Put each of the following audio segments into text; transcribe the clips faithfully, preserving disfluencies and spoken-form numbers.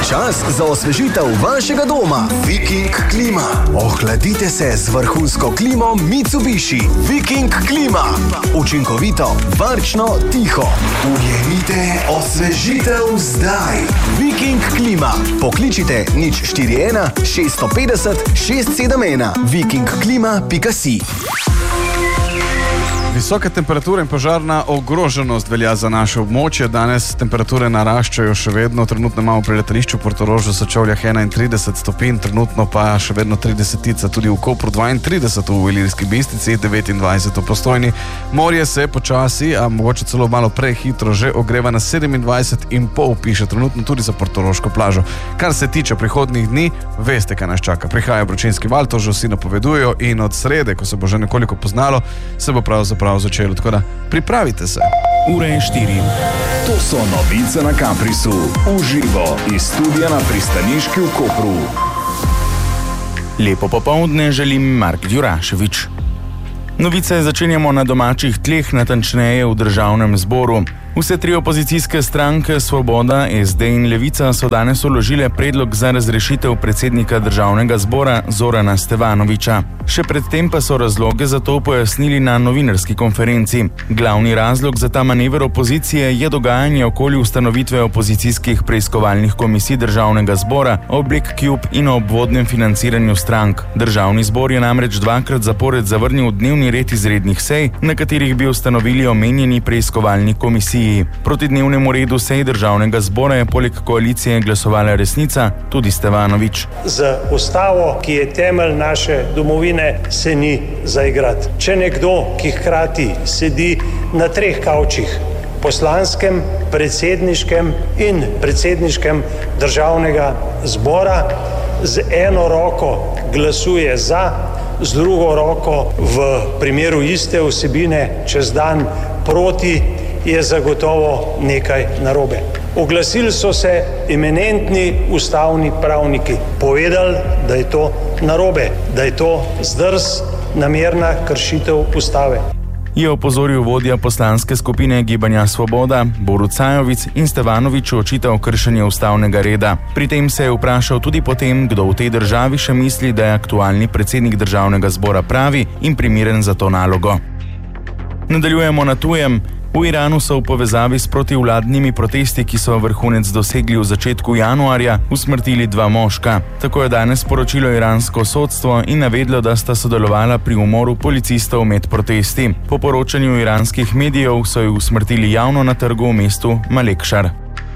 Čas za osvežitev vašega doma. Viking Klima. Ohladite se z vrhunsko klimo Mitsubishi. Viking Klima. Učinkovito, varčno, tiho. Ujemite osvežitev zdaj. Viking Klima. Pokličite nič štiri ena šest pet nula šest sedem ena. viking klima pika si. Visoke temperature in požarna ogroženost velja za naše območje. Danes temperature naraščajo še vedno. Trenutno imamo pri letališču Portorožu Sečovljah enaintrideset stopinj, trenutno pa še vedno tridesetica, tudi v Kopru dvaintrideset, v Ilirski Bistrici devetindvajset v Postojni. Morje se počasi, a mogoče celo malo prehitro že ogreva na sedemindvajset in pol, piše trenutno tudi za portoroško plažo. Kar se tiče prihodnjih dni, veste, kaj nas čaka. Prihaja vročinski val, to že vsi napovedujejo, in od srede, ko se bo že nekoliko poznalo, se bo pravzaprav prav začelo, tako da pripravite se. Ura je štiri. To so novice na Kamprisu. Uživo iz studia na pristaniški v Kopru. Lepo popoldne želim Mark Djuraševič. Novice začenjamo na domačih tleh, natančneje v državnem zboru. Vse tri opozicijske stranke Svoboda, es de in Levica so danes vložile predlog za razrešitev predsednika državnega zbora Zorana Stevanovića. Še predtem pa so razloge za to pojasnili na novinarski konferenci. Glavni razlog za ta manever opozicije je dogajanje okoli ustanovitve opozicijskih preiskovalnih komisij državnega zbora, Oblic Cube in o obvodnem financiranju strank. Državni zbor je namreč dvakrat zapored zavrnil dnevni red izrednih sej, na katerih bi ustanovili omenjeni preiskovalni komisiji. Proti dnevnemu redu sej državnega zbora je poleg koalicije glasovala Resnica, tudi Stevanović. Z ustavo, ki je temelj naše domovine, se ni zaigrati. Če nekdo, ki hkrati sedi na treh kavčih, poslanskem, predsedniškem in predsedniškem državnega zbora, z eno roko glasuje za, z drugo roko v primeru iste vsebine čez dan proti, je zagotovo nekaj narobe. Oglasili so se eminentni ustavni pravniki, povedali, da je to narobe, da je to zdrs, namerna kršitev ustave. Je opozoril vodja poslanske skupine Gibanja Svoboda, Borut Sajovic, in Stevanoviću očital kršenje ustavnega reda. Pri tem se je vprašal tudi potem, kdo v tej državi še misli, da je aktualni predsednik državnega zbora pravi in primeren za to nalogo. Nadaljujemo na tujem. V Iranu so v povezavi s protivladnimi protesti, ki so vrhunec dosegli v začetku januarja, usmrtili dva moška. Tako je danes poročilo iransko sodstvo in navedlo, da sta sodelovala pri umoru policistov med protesti. Po poročanju iranskih medijev so ju usmrtili javno na trgu v mestu Malekšar.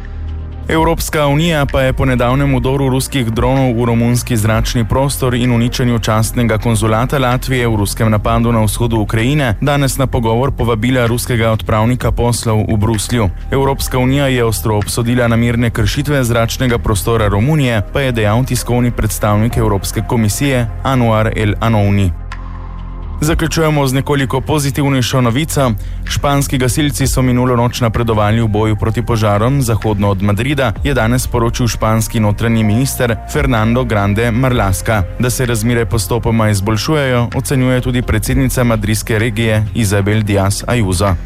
Evropska unija pa je po nedavnem vdoru ruskih dronov v romunski zračni prostor in uničenju častnega konzulata Latvije v ruskem napadu na vzhodu Ukrajine danes na pogovor povabila ruskega odpravnika poslov v Bruslju. Evropska unija je ostro obsodila namirne kršitve zračnega prostora Romunije, pa je dejal tiskovni predstavnik Evropske komisije Anwar El Anouni. Zaključujemo z nekoliko pozitivnejšo novico. Španski gasilci so minulo noč napredovali v boju proti požarom zahodno od Madrida, je danes poročil španski notranji minister Fernando Grande Marlaska. Da se razmere postopoma izboljšujejo, ocenjuje tudi predsednica madridske regije Isabel Díaz Ayuso.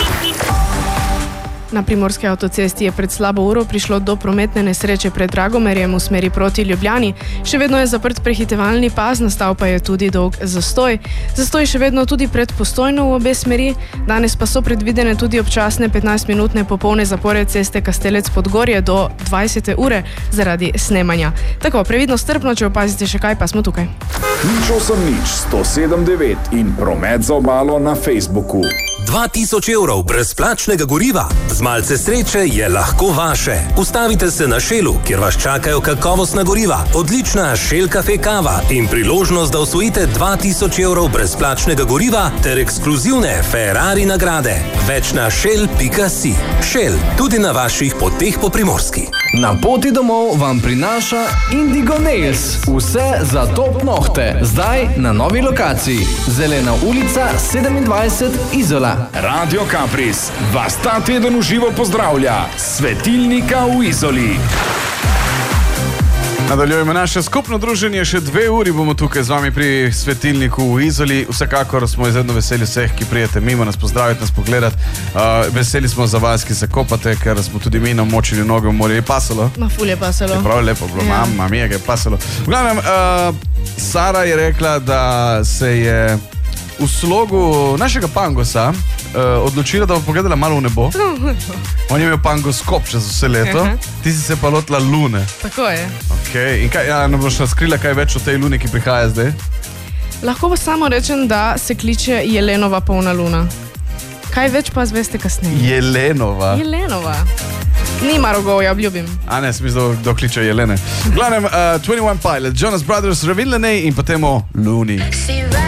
Na primorski avtocesti je pred slabo uro prišlo do prometne nesreče pred Dragomerjem v smeri proti Ljubljani. Še vedno je zaprt prehitevalni pas, nastal pa je tudi dolg zastoj. Zastoj še vedno tudi pred Postojno v obe smeri. Danes pa so predvidene tudi občasne petnajstminutne popolne zapore ceste Kastelec-Podgorje do dvajsete ure zaradi snemanja. Tako, previdno, strpno, če opazite še kaj, pa smo tukaj. Nič osem nič sto sedem devet in promet za obalo na Facebooku. dva tisoč evrov brezplačnega goriva. Z malce sreče je lahko vaše. Ustavite se na Shellu, kjer vas čakajo kakovostna goriva, odlična Shell Cafe kava in priložnost, da osvojite dva tisoč evrov brezplačnega goriva ter ekskluzivne Ferrari nagrade. Več na shell pika si. Shell, tudi na vaših poteh po Primorski. Na poti domov vam prinaša Indigo Nails. Vse za top nohte. Zdaj na novi lokaciji. Zelena ulica sedemindvajset Izola. Radio Kampris vas ta teden v živo pozdravlja. Svetilnika v Izoli. Nadaljujemo naše skupno druženje, še dve uri bomo tukaj z vami pri svetilniku v Izoli. Vsekakor smo izredno veseli vseh, ki prijete mimo nas pozdraviti, nas pogledati. Uh, veseli smo za vas, ki se kopate, ker smo tudi mi namočili noge v morje. Je pasalo? Na ful je pasalo. Je prav lepo bilo, ja. Mama mija, je pasalo. V glavnem, uh, Sara je rekla, da se je v slogu našega pangosa uh, odločila, da bo pogledala malo v nebo. On je imel pangoskop čez vse leto, ti si se pa lotila lune. Tako je. Okay. In kaj, ja, ne boš razkrila kaj več o tej luni, ki prihaja zdaj? Lahko pa samo rečem, da se kliče Jelenova polna luna. Kaj več pa zveste kasneje? Jelenova? Jelenova. Nima rogov, ja obljubim. A ne, smisel, da kliče Jelene. V glavnem, uh, twenty one Pilots, Jonas Brothers, Ravin Lene in potem o Luni.